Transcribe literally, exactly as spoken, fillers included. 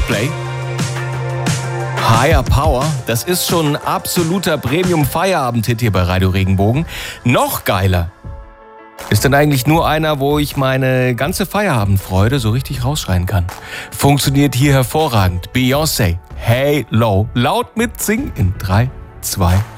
Coldplay. Higher Power, das ist schon ein absoluter Premium-Feierabend-Hit hier bei Radio Regenbogen. Noch geiler ist dann eigentlich nur einer, wo ich meine ganze Feierabendfreude so richtig rausschreien kann. Funktioniert hier hervorragend. Beyoncé, Hey Low, laut mitsingen in drei, zwei,